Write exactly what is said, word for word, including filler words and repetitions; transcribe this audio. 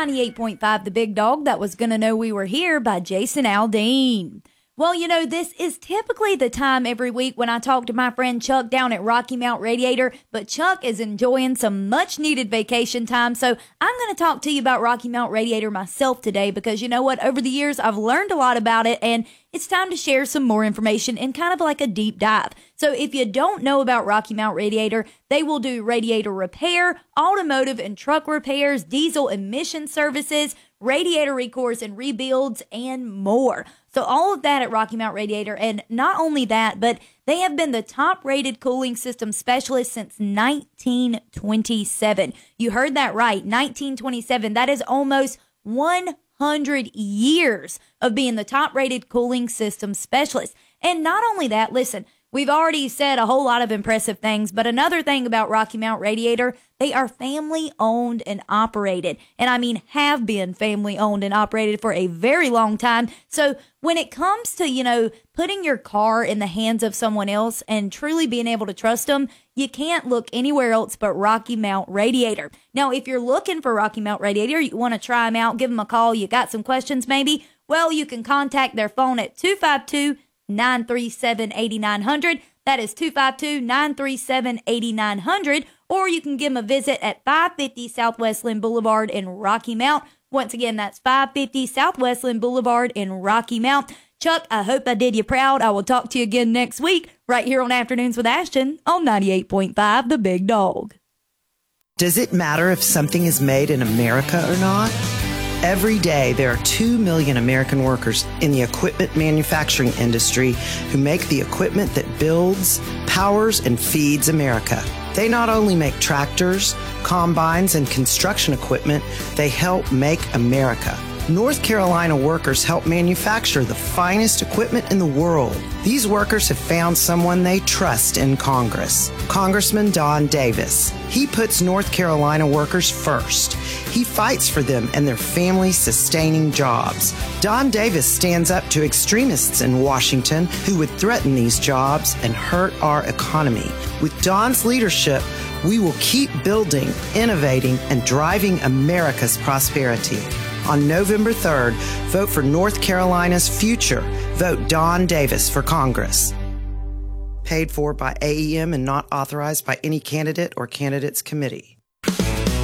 ninety-eight point five The Big Dog. That was Gonna Know We Were Here by Jason Aldean. Well, you know, this is typically the time every week when I talk to my friend Chuck down at Rocky Mount Radiator, but Chuck is enjoying some much-needed vacation time, so I'm going to talk to you about Rocky Mount Radiator myself today because, you know what, over the years I've learned a lot about it, and it's time to share some more information in kind of like a deep dive. So if you don't know about Rocky Mount Radiator, they will do radiator repair, automotive and truck repairs, diesel emission services, radiator recourse and rebuilds, and more. So all of that at Rocky Mount Radiator. And not only that, but they have been the top-rated cooling system specialist since nineteen twenty-seven. You heard that right, nineteen twenty-seven. That is almost one hundred years of being the top-rated cooling system specialist. And not only that, listen, we've already said a whole lot of impressive things, but another thing about Rocky Mount Radiator, they are family-owned and operated. And I mean, have been family-owned and operated for a very long time. So when it comes to, you know, putting your car in the hands of someone else and truly being able to trust them, you can't look anywhere else but Rocky Mount Radiator. Now, if you're looking for Rocky Mount Radiator, you want to try them out, give them a call, you got some questions maybe, well, you can contact their phone at two five two, nine three seven, eight nine zero zero. That is two five two, nine three seven, eight nine zero zero. Or you can give them a visit at five fifty Southwest Lynn Boulevard in Rocky Mount. Once again, that's five fifty Southwest Lynn Boulevard in Rocky Mount. Chuck, I hope I did you proud. I will talk to you again next week right here on Afternoons with Ashton on ninety-eight point five The Big Dog. Does it matter if something is made in America or not? Every day, there are two million American workers in the equipment manufacturing industry who make the equipment that builds, powers, and feeds America. They not only make tractors, combines, and construction equipment, they help make America. North Carolina workers help manufacture the finest equipment in the world. These workers have found someone they trust in Congress, Congressman Don Davis. He puts North Carolina workers first. He fights for them and their family-sustaining jobs. Don Davis stands up to extremists in Washington who would threaten these jobs and hurt our economy. With Don's leadership, we will keep building, innovating, and driving America's prosperity. On November third, vote for North Carolina's future. Vote Don Davis for Congress. Paid for by A E M and not authorized by any candidate or candidates committee.